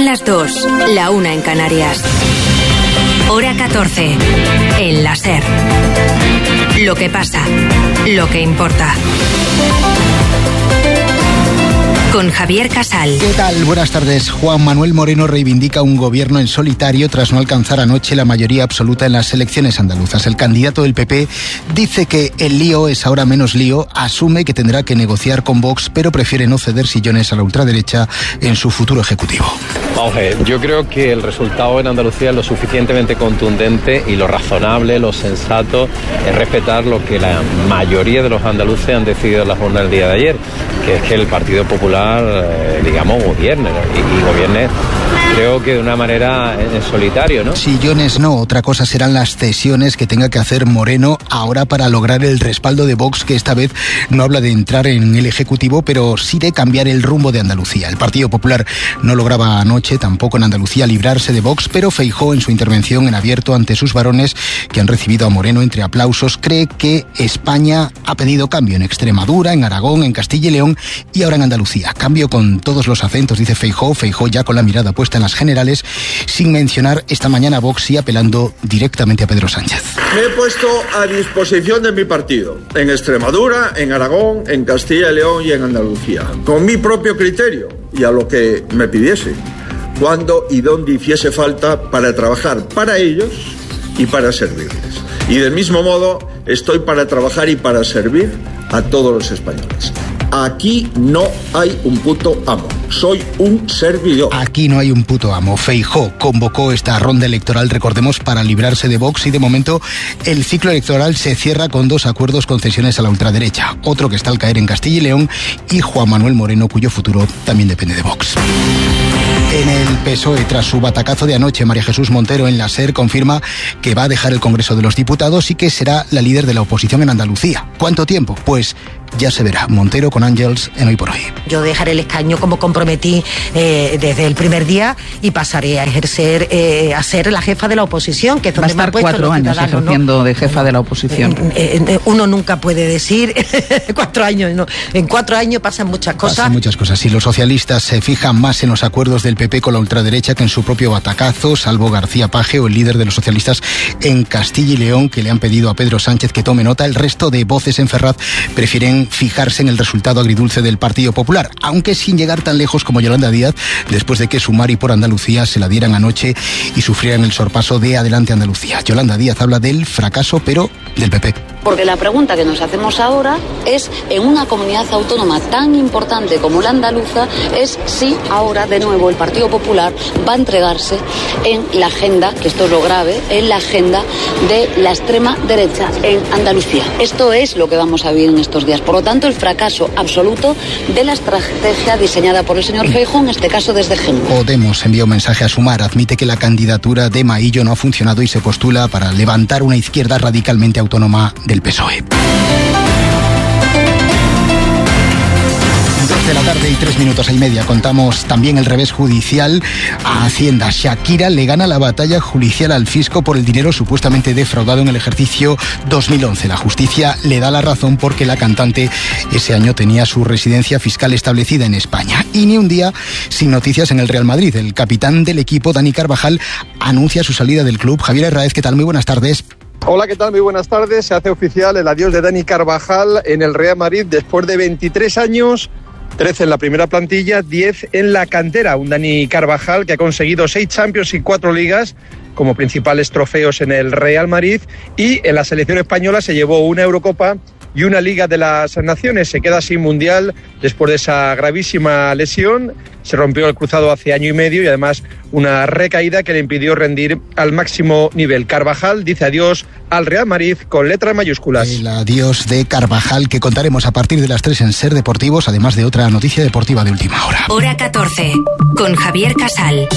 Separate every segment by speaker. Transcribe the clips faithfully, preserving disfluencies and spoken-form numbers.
Speaker 1: las dos, la una en Canarias. Hora catorce, en la SER. Lo que pasa, lo que importa. Con Javier Casal.
Speaker 2: ¿Qué tal? Buenas tardes. Juan Manuel Moreno reivindica un gobierno en solitario tras no alcanzar anoche la mayoría absoluta en las elecciones andaluzas. El candidato del P P dice que el lío es ahora menos lío, asume que tendrá que negociar con Vox, pero prefiere no ceder sillones a la ultraderecha en su futuro ejecutivo.
Speaker 3: Vamos a ver, yo creo que el resultado en Andalucía es lo suficientemente contundente y lo razonable, lo sensato es respetar lo que la mayoría de los andaluces han decidido en la jornada del día de ayer, que es que el Partido Popular, eh, digamos, gobierne, ¿no? y, y gobierne, creo que de una manera en solitario, ¿no?
Speaker 2: Sillones no, otra cosa serán las cesiones que tenga que hacer Moreno ahora para lograr el respaldo de Vox, que esta vez no habla de entrar en el Ejecutivo, pero sí de cambiar el rumbo de Andalucía. El Partido Popular no lograba anoche, tampoco en Andalucía, librarse de Vox, pero Feijóo, en su intervención en abierto ante sus varones que han recibido a Moreno entre aplausos, cree que España ha pedido cambio en Extremadura, en Aragón, en Castilla y León y ahora en Andalucía. Cambio con todos los acentos, dice Feijóo, Feijóo ya con la mirada puesta en las generales, sin mencionar esta mañana a Vox y apelando directamente a Pedro Sánchez.
Speaker 4: Me he puesto a disposición de mi partido, en Extremadura, en Aragón, en Castilla y León y en Andalucía, con mi propio criterio y a lo que me pidiese, cuando y donde hiciese falta para trabajar para ellos y para servirles. Y del mismo modo estoy para trabajar y para servir a todos los españoles. Aquí no hay un puto amo, soy un servidor.
Speaker 2: Aquí no hay un puto amo. Feijóo convocó esta ronda electoral, recordemos, para librarse de Vox y de momento el ciclo electoral se cierra con dos acuerdos concesiones a la ultraderecha. Otro que está al caer en Castilla y León y Juan Manuel Moreno, cuyo futuro también depende de Vox. En el P S O E, tras su batacazo de anoche, María Jesús Montero en la SER confirma que va a dejar el Congreso de los Diputados y que será la líder de la oposición en Andalucía. ¿Cuánto tiempo? Pues ya se verá. Montero con Ángels en Hoy por Hoy.
Speaker 5: Yo dejaré el escaño como comprometí eh, desde el primer día y pasaré a ejercer, eh, a ser la jefa de la oposición, que es donde
Speaker 6: va a estar
Speaker 5: me han puesto
Speaker 6: cuatro años ejerciendo, ¿no?, de jefa de la oposición.
Speaker 5: Eh, eh, uno nunca puede decir cuatro años, no. En cuatro años pasan muchas cosas.
Speaker 2: Pasan muchas cosas. Si los socialistas se fijan más en los acuerdos del P P con la ultraderecha que en su propio batacazo, salvo García Paje o el líder de los socialistas en Castilla y León, que le han pedido a Pedro Sánchez que tome nota, el resto de voces en Ferraz prefieren fijarse en el resultado agridulce del Partido Popular, aunque sin llegar tan lejos como Yolanda Díaz, después de que Sumar y por Andalucía se la dieran anoche y sufrieran el sorpaso de Adelante Andalucía. Yolanda Díaz habla del fracaso, pero del P P.
Speaker 7: Porque la pregunta que nos hacemos ahora es, en una comunidad autónoma tan importante como la andaluza, es si ahora de nuevo el Partido Popular va a entregarse en la agenda, que esto es lo grave, en la agenda de la extrema derecha en Andalucía. Esto es lo que vamos a vivir en estos días. Por lo tanto, el fracaso absoluto de la estrategia diseñada por el señor Feijóo, en este caso desde Génova.
Speaker 2: Podemos envía un mensaje a Sumar, admite que la candidatura de Maillo no ha funcionado y se postula para levantar una izquierda radicalmente autónoma del P S O E. De la tarde y tres minutos y media contamos también el revés judicial a Hacienda. Shakira le gana la batalla judicial al fisco por el dinero supuestamente defraudado en el ejercicio dos mil once. La justicia le da la razón porque la cantante ese año tenía su residencia fiscal establecida en España. Y ni un día sin noticias en el Real Madrid. El capitán del equipo, Dani Carvajal, anuncia su salida del club. Javier Herráez, ¿qué tal? Muy buenas tardes.
Speaker 8: Hola, ¿qué tal? Muy buenas tardes. Se hace oficial el adiós de Dani Carvajal en el Real Madrid después de veintitrés años. trece en la primera plantilla, diez en la cantera. Un Dani Carvajal que ha conseguido seis Champions y cuatro Ligas como principales trofeos en el Real Madrid, y en la selección española se llevó una Eurocopa y una Liga de las Naciones. Se queda sin Mundial después de esa gravísima lesión. Se rompió el cruzado hace año y medio y además una recaída que le impidió rendir al máximo nivel. Carvajal dice adiós al Real Madrid con letras mayúsculas.
Speaker 2: El adiós de Carvajal, que contaremos a partir de las tres en Ser Deportivos, además de otra noticia deportiva de última hora.
Speaker 1: Hora catorce, con Javier Casal.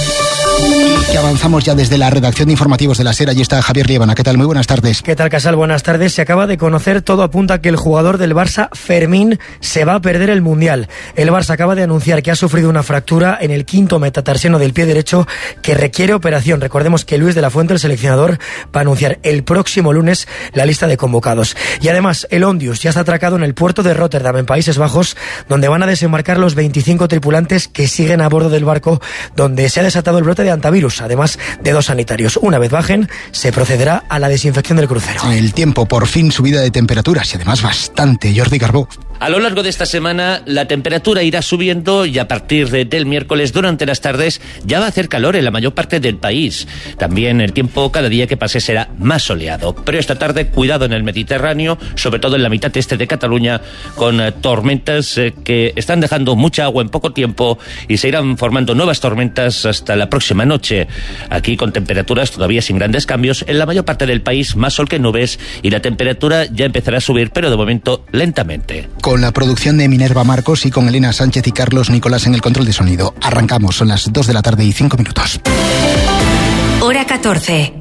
Speaker 2: Y avanzamos ya desde la redacción de informativos de la SER. Allí está Javier Liébana. ¿Qué tal? Muy buenas tardes.
Speaker 9: ¿Qué tal, Casal? Buenas tardes. Se acaba de conocer, todo apunta a que el jugador del Barça, Fermín, se va a perder el Mundial. El Barça acaba de anunciar que ha sufrido una fractura en el quinto metatarsiano del pie derecho que requiere operación. Recordemos que Luis de la Fuente, el seleccionador, va a anunciar el próximo lunes la lista de convocados. Y además, el Ondius ya está atracado en el puerto de Rotterdam, en Países Bajos, donde van a desembarcar los veinticinco tripulantes que siguen a bordo del barco donde se ha desatado el brote de antivirus, además de dos sanitarios. Una vez bajen, se procederá a la desinfección del crucero.
Speaker 2: El tiempo, por fin subida de temperaturas y además bastante. Jordi Carbó.
Speaker 10: A lo largo de esta semana la temperatura irá subiendo y a partir de, del miércoles durante las tardes ya va a hacer calor en la mayor parte del país. También el tiempo cada día que pase será más soleado. Pero esta tarde cuidado en el Mediterráneo, sobre todo en la mitad este de Cataluña, con eh, tormentas eh, que están dejando mucha agua en poco tiempo y se irán formando nuevas tormentas hasta la próxima noche. Aquí con temperaturas todavía sin grandes cambios. En la mayor parte del país más sol que nubes y la temperatura ya empezará a subir, pero de momento lentamente.
Speaker 2: Con la producción de Minerva Marcos y con Elena Sánchez y Carlos Nicolás en el control de sonido. Arrancamos, son las dos de la tarde y cinco minutos.
Speaker 1: Hora catorce.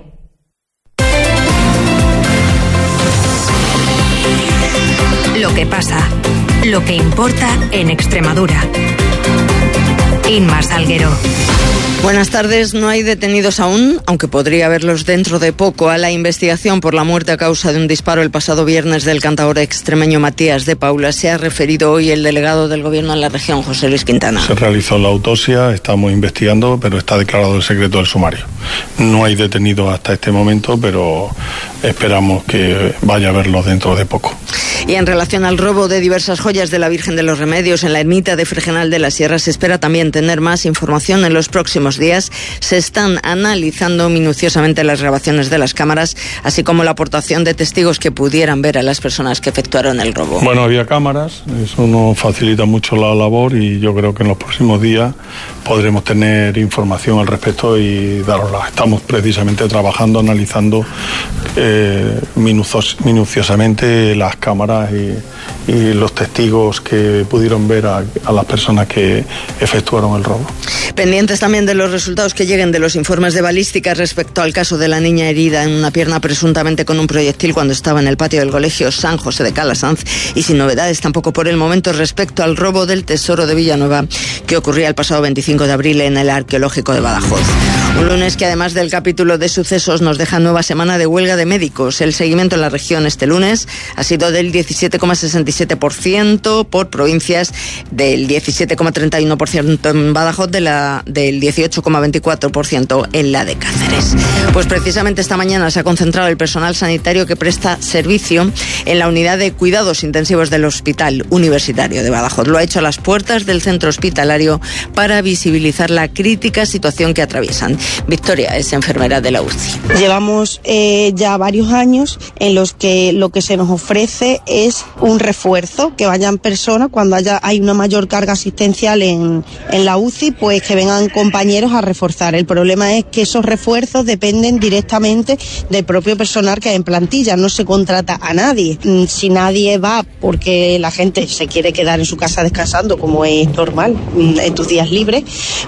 Speaker 1: Lo que pasa, lo que importa en Extremadura. Inma Salguero.
Speaker 11: Buenas tardes. No hay detenidos aún, aunque podría haberlos dentro de poco. A la investigación por la muerte a causa de un disparo el pasado viernes del cantaor extremeño Matías de Paula se ha referido hoy el delegado del Gobierno en la región, José Luis Quintana.
Speaker 12: Se realizó la autopsia, estamos investigando, pero está declarado el secreto del sumario. No hay detenidos hasta este momento, pero esperamos que vaya a haberlos dentro de poco.
Speaker 11: Y en relación al robo de diversas joyas de la Virgen de los Remedios en la ermita de Fregenal de la Sierra, se espera también tener más información en los próximos días. Se están analizando minuciosamente las grabaciones de las cámaras, así como la aportación de testigos que pudieran ver a las personas que efectuaron el robo.
Speaker 12: Bueno, había cámaras, eso nos facilita mucho la labor y yo creo que en los próximos días podremos tener información al respecto y darosla. Estamos precisamente trabajando, analizando eh, minucios, minuciosamente las cámaras y, y los testigos que pudieron ver a, a las personas que efectuaron el robo.
Speaker 11: Pendientes también de los resultados que lleguen de los informes de balística respecto al caso de la niña herida en una pierna presuntamente con un proyectil cuando estaba en el patio del colegio San José de Calasanz, y sin novedades tampoco por el momento respecto al robo del tesoro de Villanueva que ocurría el pasado veinticinco de abril en el arqueológico de Badajoz. Un lunes que además del capítulo de sucesos nos deja nueva semana de huelga de médicos. El seguimiento en la región este lunes ha sido del diecisiete coma sesenta y siete por ciento por provincias, del diecisiete coma treinta y uno por ciento en Badajoz, de la, del dieciocho coma veinticuatro por ciento en la de Cáceres. Pues precisamente esta mañana se ha concentrado el personal sanitario que presta servicio en la unidad de cuidados intensivos del Hospital Universitario de Badajoz. Lo ha hecho a las puertas del centro hospitalario para visibilizar la crítica situación que atraviesan. Victoria es enfermera de la U C I.
Speaker 13: Llevamos eh, ya varios años en los que lo que se nos ofrece es un refuerzo, que vayan personas cuando haya hay una mayor carga asistencial en, en la U C I, pues que vengan compañeros a reforzar. El problema es que esos refuerzos dependen directamente del propio personal que hay en plantilla, no se contrata a nadie. Si nadie va porque la gente se quiere quedar en su casa descansando, como es normal en tus días libres,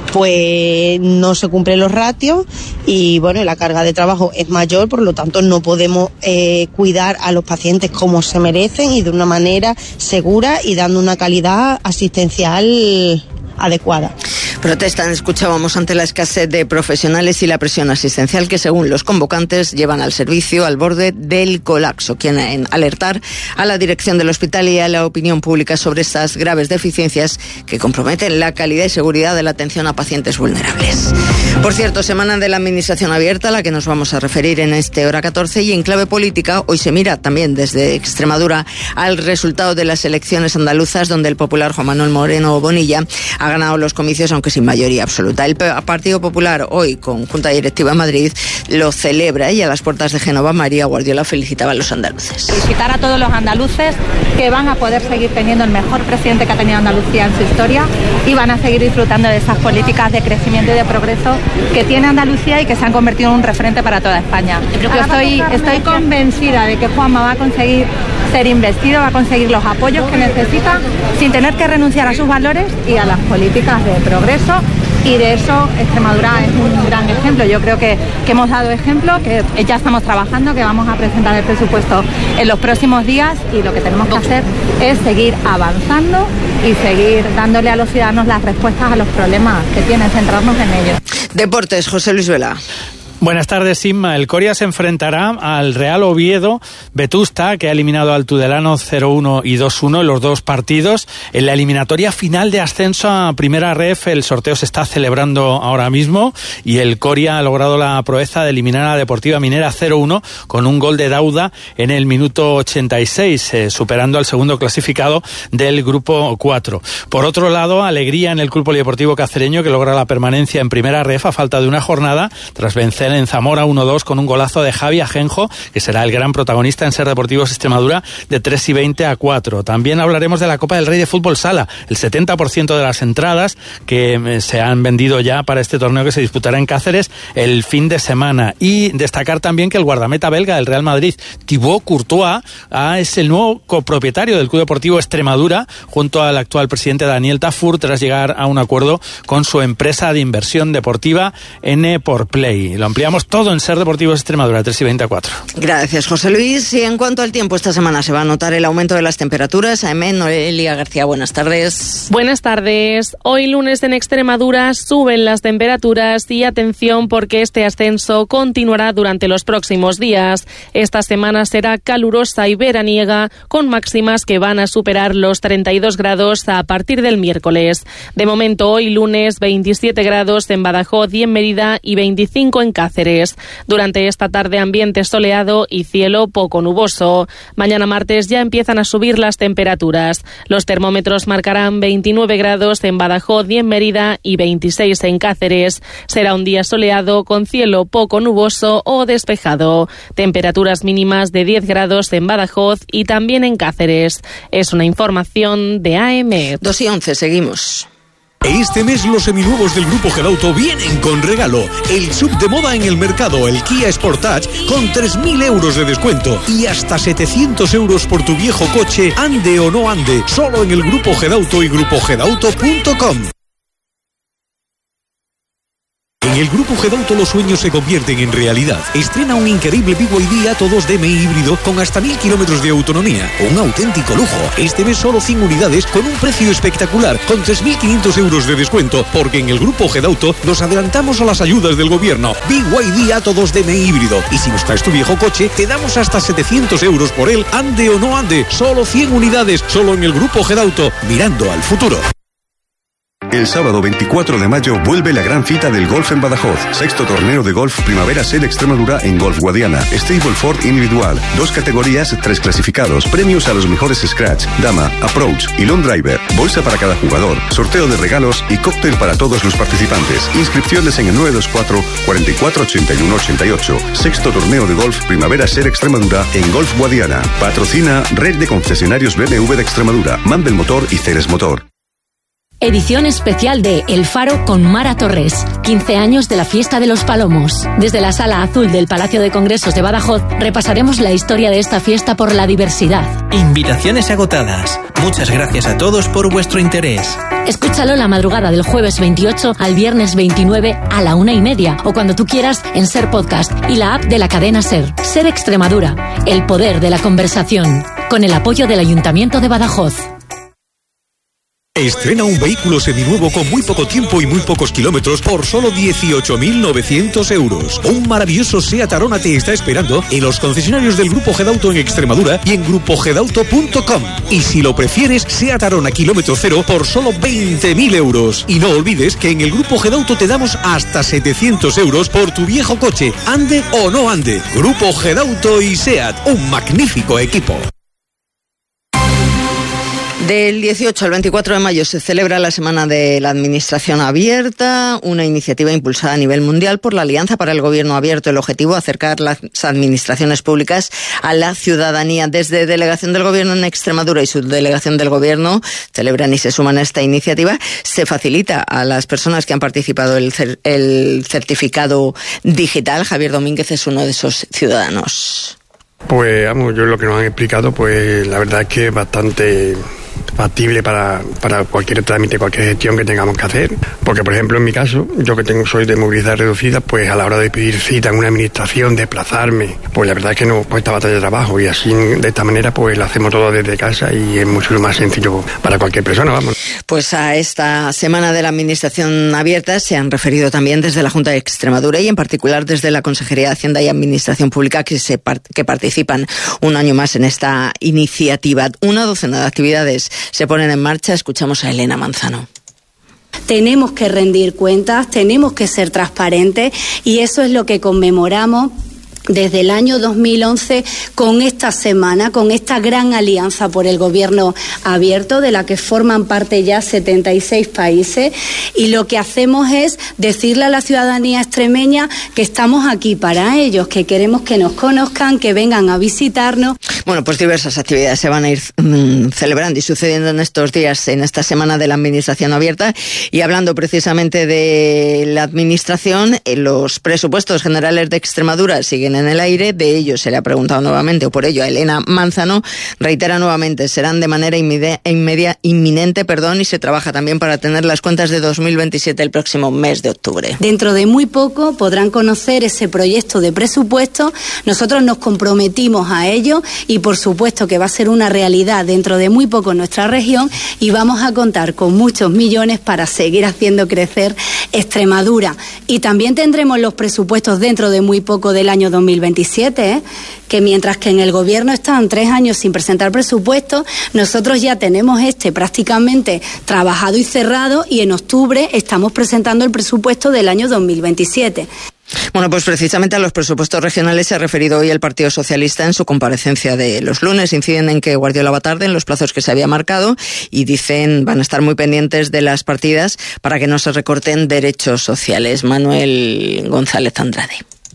Speaker 13: pues no se cumplen los ratios y bueno, la carga de trabajo es mayor, por lo tanto no podemos eh, cuidar a los pacientes como se merecen y de una manera segura y dando una calidad asistencial adecuada.
Speaker 11: Protestan, escuchábamos, ante la escasez de profesionales y la presión asistencial que, según los convocantes, llevan al servicio al borde del colapso. Quieren alertar a la dirección del hospital y a la opinión pública sobre estas graves deficiencias que comprometen la calidad y seguridad de la atención a pacientes vulnerables. Por cierto, semana de la Administración Abierta, a la que nos vamos a referir en este Hora catorce, y en clave política, hoy se mira también desde Extremadura al resultado de las elecciones andaluzas, donde el popular Juan Manuel Moreno Bonilla ha ganado los comicios, aunque sin mayoría absoluta. El Partido Popular, hoy con Junta Directiva en Madrid, lo celebra, y a las puertas de Génova María Guardiola felicitaba a los andaluces.
Speaker 14: Felicitar a todos los andaluces, que van a poder seguir teniendo el mejor presidente que ha tenido Andalucía en su historia y van a seguir disfrutando de esas políticas de crecimiento y de progreso que tiene Andalucía y que se han convertido en un referente para toda España. Yo estoy, estoy convencida de que Juanma va a conseguir ser investido, va a conseguir los apoyos que necesita sin tener que renunciar a sus valores y a las políticas de progreso y de eso Extremadura es un gran ejemplo. Yo creo que, que hemos dado ejemplo, que ya estamos trabajando, que vamos a presentar el presupuesto en los próximos días y lo que tenemos que hacer es seguir avanzando y seguir dándole a los ciudadanos las respuestas a los problemas que tienen, centrarnos en ellos.
Speaker 11: Deportes, José Luis Vela.
Speaker 15: Buenas tardes, Inma. El Coria se enfrentará al Real Oviedo Vetusta, que ha eliminado al Tudelano cero uno y dos uno en los dos partidos. En la eliminatoria final de ascenso a Primera Ref, el sorteo se está celebrando ahora mismo y el Coria ha logrado la proeza de eliminar a la Deportiva Minera cero uno con un gol de Dauda en el minuto ochenta y seis, eh, superando al segundo clasificado del grupo cuatro. Por otro lado, alegría en el Club Polideportivo Cacereño, que logra la permanencia en Primera Ref a falta de una jornada tras vencer en Zamora uno dos con un golazo de Javi Ajenjo, que será el gran protagonista en Ser Deportivos Extremadura, de tres y veinte a cuatro. También hablaremos de la Copa del Rey de Fútbol Sala. El setenta por ciento de las entradas que se han vendido ya para este torneo que se disputará en Cáceres el fin de semana. Y destacar también que el guardameta belga del Real Madrid, Thibaut Courtois, es el nuevo copropietario del Club Deportivo Extremadura, junto al actual presidente Daniel Tafur, tras llegar a un acuerdo con su empresa de inversión deportiva N por Play. Lo ampliamos todo en Ser Deportivos Extremadura, tres y veinte a cuatro.
Speaker 11: Gracias, José Luis. Y en cuanto al tiempo, esta semana se va a notar el aumento de las temperaturas. A M. Noelia García, buenas tardes.
Speaker 16: Buenas tardes. Hoy lunes en Extremadura suben las temperaturas y atención porque este ascenso continuará durante los próximos días. Esta semana será calurosa y veraniega, con máximas que van a superar los treinta y dos grados a partir del miércoles. De momento, hoy lunes, veintisiete grados en Badajoz y en Mérida y veinticinco en Cáceres. Durante esta tarde, ambiente soleado y cielo poco nuboso. Mañana martes ya empiezan a subir las temperaturas. Los termómetros marcarán veintinueve grados en Badajoz y en Mérida y veintiséis en Cáceres. Será un día soleado con cielo poco nuboso o despejado. Temperaturas mínimas de diez grados en Badajoz y también en Cáceres. Es una información de A M.
Speaker 11: dos y once, seguimos.
Speaker 17: Este mes los seminuevos del Grupo Gedauto vienen con regalo. El sub de moda en el mercado, el Kia Sportage, con tres mil euros de descuento y hasta setecientos euros por tu viejo coche, ande o no ande, solo en el Grupo Gedauto y grupo gedauto punto com. En el Grupo Gedauto los sueños se convierten en realidad. Estrena un increíble B Y D Atto dos D M I híbrido con hasta mil kilómetros de autonomía. Un auténtico lujo. Este mes solo cien unidades con un precio espectacular, con tres mil quinientos euros de descuento, porque en el Grupo Gedauto nos adelantamos a las ayudas del gobierno. B Y D Atto dos D M I híbrido. Y si nos traes tu viejo coche, te damos hasta setecientos euros por él, ande o no ande. Solo cien unidades, solo en el Grupo Gedauto, mirando al futuro.
Speaker 18: El sábado veinticuatro de mayo vuelve la gran cita del golf en Badajoz. Sexto torneo de golf Primavera Ser Extremadura en Golf Guadiana. Stableford individual. Dos categorías, tres clasificados. Premios a los mejores scratch, dama, approach y long driver. Bolsa para cada jugador. Sorteo de regalos y cóctel para todos los participantes. Inscripciones en el nueve dos cuatro, cuatro cuatro, ocho uno ocho ocho. Sexto torneo de golf Primavera Ser Extremadura en Golf Guadiana. Patrocina Red de Concesionarios B M W de Extremadura. Mandel Motor y Ceres Motor.
Speaker 19: Edición especial de El Faro con Mara Torres. quince años de la Fiesta de los Palomos. Desde la Sala Azul del Palacio de Congresos de Badajoz repasaremos la historia de esta fiesta por la diversidad.
Speaker 20: Invitaciones agotadas. Muchas gracias a todos por vuestro interés.
Speaker 19: Escúchalo la madrugada del jueves veintiocho al viernes veintinueve a la una y media o cuando tú quieras en Ser Podcast y la app de la cadena Ser. Ser Extremadura. El poder de la conversación. Con el apoyo del Ayuntamiento de Badajoz.
Speaker 17: Estrena un vehículo seminuevo con muy poco tiempo y muy pocos kilómetros por solo dieciocho mil novecientos euros. Un maravilloso Seat Arona te está esperando en los concesionarios del Grupo Gedauto en Extremadura y en grupo gedauto punto com. Y si lo prefieres, Seat Arona kilómetro cero por solo veinte mil euros. Y no olvides que en el Grupo Gedauto te damos hasta setecientos euros por tu viejo coche, ande o no ande. Grupo Gedauto y Seat, un magnífico equipo.
Speaker 11: Del dieciocho al veinticuatro de mayo se celebra la Semana de la Administración Abierta, una iniciativa impulsada a nivel mundial por la Alianza para el Gobierno Abierto. El objetivo, acercar las administraciones públicas a la ciudadanía. Desde Delegación del Gobierno en Extremadura y Subdelegación del Gobierno celebran y se suman a esta iniciativa. Se facilita a las personas que han participado el, cer- el certificado digital. Javier Domínguez es uno de esos ciudadanos.
Speaker 21: Pues, vamos, yo lo que nos han explicado, pues la verdad es que es bastante... factible para, para cualquier trámite, cualquier gestión que tengamos que hacer. Porque, por ejemplo, en mi caso, yo que tengo soy de movilidad reducida, pues a la hora de pedir cita en una administración, desplazarme, pues la verdad es que no cuesta batalla de trabajo, y así de esta manera pues lo hacemos todo desde casa y es mucho más sencillo para cualquier persona, vamos.
Speaker 11: Pues a esta semana de la Administración Abierta se han referido también desde la Junta de Extremadura y en particular desde la Consejería de Hacienda y Administración Pública, que, se part- que participan un año más en esta iniciativa. Una docena de actividades se ponen en marcha. Escuchamos a Elena Manzano.
Speaker 22: Tenemos que rendir cuentas, tenemos que ser transparentes, y eso es lo que conmemoramos desde el año dos mil once con esta semana, con esta gran alianza por el gobierno abierto, de la que forman parte ya setenta y seis países, y lo que hacemos es decirle a la ciudadanía extremeña que estamos aquí para ellos, que queremos que nos conozcan, que vengan a visitarnos.
Speaker 11: Bueno, pues diversas actividades se van a ir mmm, celebrando y sucediendo en estos días, en esta semana de la Administración Abierta. Y hablando precisamente de la Administración, eh, los presupuestos generales de Extremadura siguen en el aire. De ello se le ha preguntado nuevamente, o por ello a Elena Manzano. Reitera nuevamente, serán de manera inmedia, inmedia, inminente perdón, y se trabaja también para tener las cuentas de dos mil veintisiete el próximo mes de octubre.
Speaker 22: Dentro de muy poco podrán conocer ese proyecto de presupuesto. Nosotros nos comprometimos a ello y por supuesto que va a ser una realidad dentro de muy poco en nuestra región, y vamos a contar con muchos millones para seguir haciendo crecer Extremadura. Y también tendremos los presupuestos dentro de muy poco del año dos mil veintisiete, ¿eh? que mientras que en el gobierno están tres años sin presentar presupuestos, nosotros ya tenemos este prácticamente trabajado y cerrado, y en octubre estamos presentando el presupuesto del año dos mil veintisiete.
Speaker 11: Bueno, pues precisamente a los presupuestos regionales se ha referido hoy el Partido Socialista en su comparecencia de los lunes. Inciden en que Guardiola va tarde en los plazos que se había marcado y dicen van a estar muy pendientes de las partidas para que no se recorten derechos sociales. Manuel González Andrade.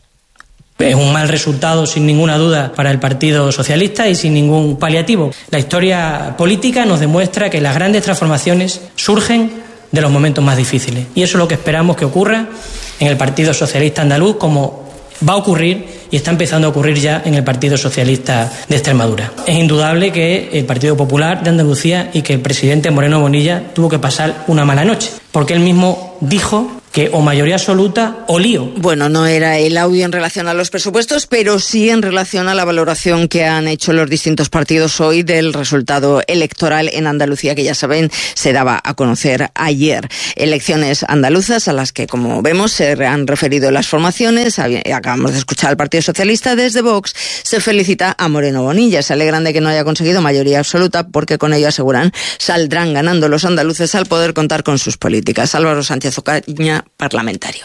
Speaker 23: Es un mal resultado, sin ninguna duda, para el Partido Socialista y sin ningún paliativo. La historia política nos demuestra que las grandes transformaciones surgen de los momentos más difíciles. Y eso es lo que esperamos que ocurra en el Partido Socialista Andaluz, como va a ocurrir y está empezando a ocurrir ya en el Partido Socialista de Extremadura. Es indudable que el Partido Popular de Andalucía y que el presidente Moreno Bonilla tuvo que pasar una mala noche, porque él mismo dijo que o mayoría absoluta o lío.
Speaker 11: Bueno, no era el audio en relación a los presupuestos, pero sí en relación a la valoración que han hecho los distintos partidos hoy del resultado electoral en Andalucía, que ya saben, se daba a conocer ayer. Elecciones andaluzas a las que, como vemos, se han referido las formaciones. Acabamos de escuchar al Partido Socialista. Desde Vox se felicita a Moreno Bonilla. Se alegran de que no haya conseguido mayoría absoluta, porque con ello, aseguran, saldrán ganando los andaluces al poder contar con sus políticas. Álvaro Sánchez Ocaña, parlamentario.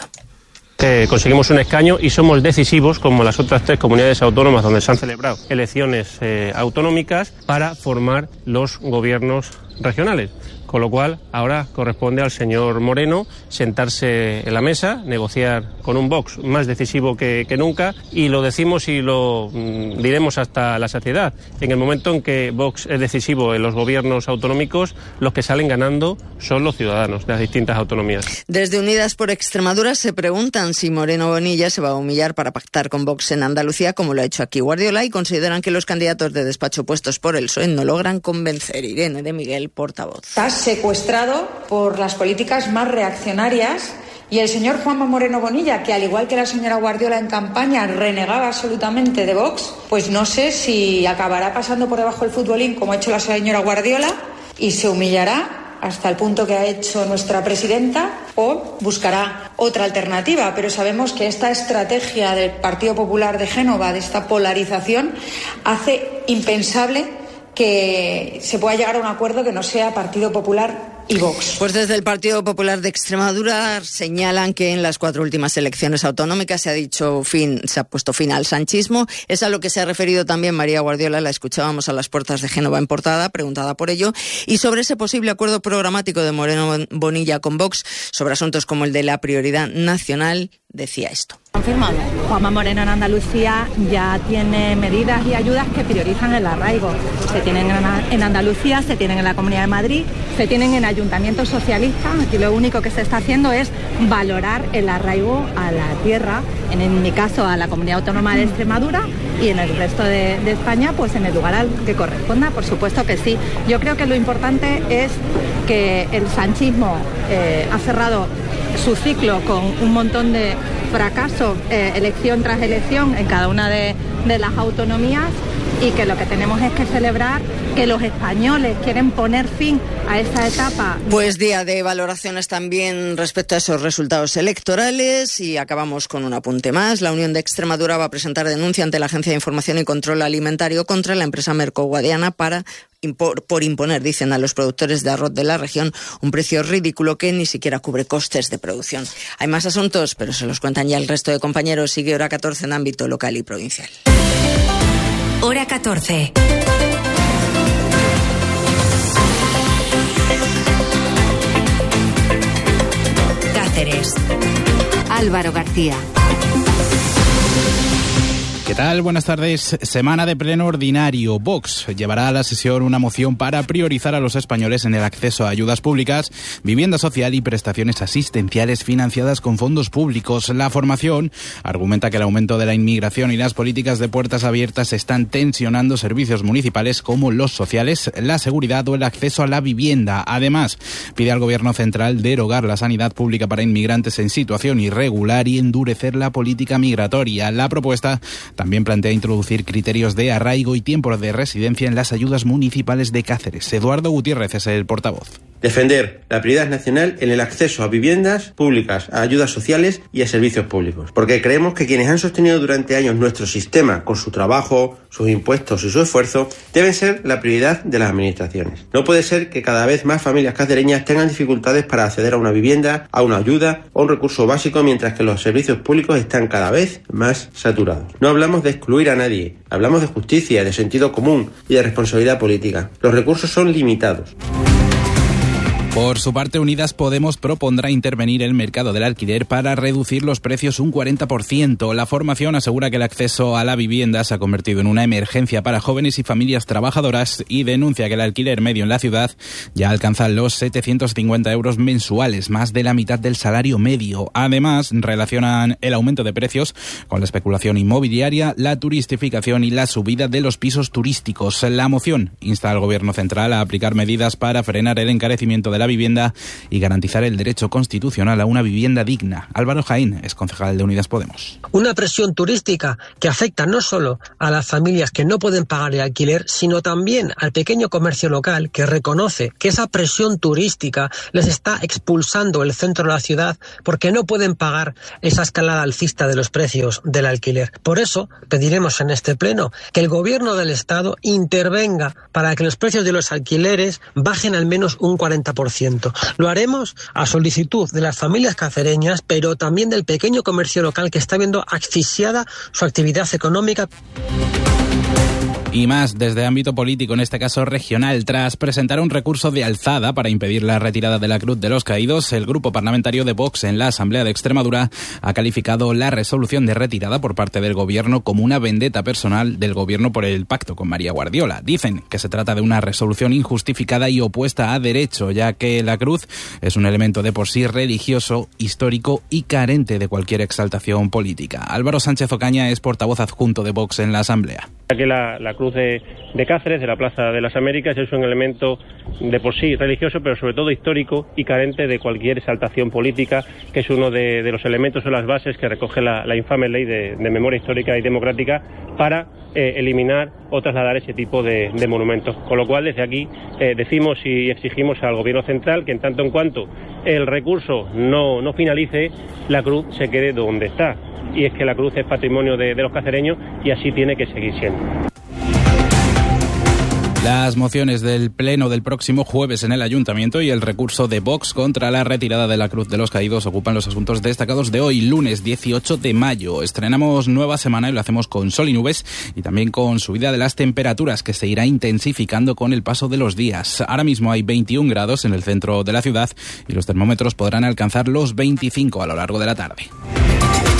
Speaker 24: Eh, conseguimos un escaño y somos decisivos, como las otras tres comunidades autónomas donde se han celebrado elecciones eh, autonómicas, para formar los gobiernos regionales. Con lo cual, ahora corresponde al señor Moreno sentarse en la mesa, negociar con un Vox más decisivo que, que nunca, y lo decimos y lo mm, diremos hasta la saciedad. En el momento en que Vox es decisivo en los gobiernos autonómicos, los que salen ganando son los ciudadanos de las distintas autonomías.
Speaker 11: Desde Unidas por Extremadura se preguntan si Moreno Bonilla se va a humillar para pactar con Vox en Andalucía, como lo ha hecho aquí Guardiola, y consideran que los candidatos de despacho puestos por el P S O E no logran convencer. Irene de Miguel, portavoz.
Speaker 25: Secuestrado por las políticas más reaccionarias, y el señor Juanma Moreno Bonilla, que al igual que la señora Guardiola en campaña renegaba absolutamente de Vox, pues no sé si acabará pasando por debajo del futbolín como ha hecho la señora Guardiola y se humillará hasta el punto que ha hecho nuestra presidenta, o buscará otra alternativa. Pero sabemos que esta estrategia del Partido Popular de Génova, de esta polarización, hace impensable que se pueda llegar a un acuerdo que no sea Partido Popular y Vox.
Speaker 11: Pues desde el Partido Popular de Extremadura señalan que en las cuatro últimas elecciones autonómicas se ha dicho fin, se ha puesto fin al sanchismo. Es a lo que se ha referido también María Guardiola. La escuchábamos a las puertas de Génova en Portada, preguntada por ello, y sobre ese posible acuerdo programático de Moreno Bonilla con Vox sobre asuntos como el de la prioridad nacional, decía esto.
Speaker 14: Confirmado. Juanma Moreno en Andalucía ya tiene medidas y ayudas que priorizan el arraigo. Se tienen en Andalucía, se tienen en la Comunidad de Madrid, se tienen en ayuntamientos socialistas. Aquí lo único que se está haciendo es valorar el arraigo a la tierra, en, en mi caso a la Comunidad Autónoma de Extremadura, y en el resto de, de España, pues en el lugar al que corresponda, por supuesto que sí. Yo creo que lo importante es que el sanchismo eh, ha cerrado su ciclo con un montón de fracasos, eh, elección tras elección en cada una de, de las autonomías, y que lo que tenemos es que celebrar que los españoles quieren poner fin a esa etapa.
Speaker 11: Pues día de valoraciones también respecto a esos resultados electorales, y acabamos con un apunte más. La Unión de Extremadura va a presentar denuncia ante la Agencia de Información y Control Alimentario contra la empresa Merco-Guadiana para Por, por imponer, dicen, a los productores de arroz de la región un precio ridículo que ni siquiera cubre costes de producción. Hay más asuntos, pero se los cuentan ya el resto de compañeros. Sigue Hora catorce en ámbito local y provincial.
Speaker 1: Hora catorce. Cáceres. Álvaro García.
Speaker 3: ¿Qué tal? Buenas tardes. Semana de pleno ordinario. Vox llevará a la sesión una moción para priorizar a los españoles en el acceso a ayudas públicas, vivienda social y prestaciones asistenciales financiadas con fondos públicos. La formación argumenta que el aumento de la inmigración y las políticas de puertas abiertas están tensionando servicios municipales como los sociales, la seguridad o el acceso a la vivienda. Además, pide al Gobierno central derogar la sanidad pública para inmigrantes en situación irregular y endurecer la política migratoria. La propuesta también plantea introducir criterios de arraigo y tiempo de residencia en las ayudas municipales de Cáceres. Eduardo Gutiérrez es el portavoz.
Speaker 4: Defender la prioridad nacional en el acceso a viviendas públicas, a ayudas sociales y a servicios públicos. Porque creemos que quienes han sostenido durante años nuestro sistema con su trabajo, sus impuestos y su esfuerzo, deben ser la prioridad de las administraciones. No puede ser que cada vez más familias cacereñas tengan dificultades para acceder a una vivienda, a una ayuda o a un recurso básico, mientras que los servicios públicos están cada vez más saturados. No hablamos de excluir a nadie, hablamos de justicia, de sentido común y de responsabilidad política. Los recursos son limitados.
Speaker 3: Por su parte, Unidas Podemos propondrá intervenir el mercado del alquiler para reducir los precios un cuarenta por ciento. La formación asegura que el acceso a la vivienda se ha convertido en una emergencia para jóvenes y familias trabajadoras y denuncia que el alquiler medio en la ciudad ya alcanza los setecientos cincuenta euros mensuales, más de la mitad del salario medio. Además, relacionan el aumento de precios con la especulación inmobiliaria, la turistificación y la subida de los pisos turísticos. La moción insta al Gobierno central a aplicar medidas para frenar el encarecimiento de la vivienda y garantizar el derecho constitucional a una vivienda digna. Álvaro Jaén es concejal de Unidas Podemos.
Speaker 5: Una presión turística que afecta no solo a las familias que no pueden pagar el alquiler, sino también al pequeño comercio local que reconoce que esa presión turística les está expulsando el centro de la ciudad porque no pueden pagar esa escalada alcista de los precios del alquiler. Por eso pediremos en este pleno que el Gobierno del Estado intervenga para que los precios de los alquileres bajen al menos un cuarenta por ciento. Lo haremos a solicitud de las familias cacereñas, pero también del pequeño comercio local que está viendo asfixiada su actividad económica.
Speaker 3: Y más desde ámbito político, en este caso regional. Tras presentar un recurso de alzada para impedir la retirada de la Cruz de los Caídos, el grupo parlamentario de Vox en la Asamblea de Extremadura ha calificado la resolución de retirada por parte del Gobierno como una vendetta personal del Gobierno por el pacto con María Guardiola. Dicen que se trata de una resolución injustificada y opuesta a derecho, ya que la cruz es un elemento de por sí religioso, histórico y carente de cualquier exaltación política. Álvaro Sánchez Ocaña es portavoz adjunto de Vox en la Asamblea.
Speaker 24: Que la, la cruz de, de Cáceres, de la Plaza de las Américas, es un elemento de por sí religioso, pero sobre todo histórico y carente de cualquier exaltación política, que es uno de, de los elementos o las bases que recoge la, la infame ley de, de memoria histórica y democrática para eh, eliminar o trasladar ese tipo de, de monumentos. Con lo cual, desde aquí eh, decimos y exigimos al Gobierno central que en tanto en cuanto el recurso no, no finalice, la cruz se quede donde está. Y es que la cruz es patrimonio de, de los cacereños y así tiene que seguir siendo.
Speaker 3: Las mociones del Pleno del próximo jueves en el Ayuntamiento y el recurso de Vox contra la retirada de la Cruz de los Caídos ocupan los asuntos destacados de hoy, lunes dieciocho de mayo. Estrenamos nueva semana y lo hacemos con sol y nubes y también con subida de las temperaturas que se irá intensificando con el paso de los días. Ahora mismo hay veintiún grados en el centro de la ciudad y los termómetros podrán alcanzar los veinticinco a lo largo de la tarde.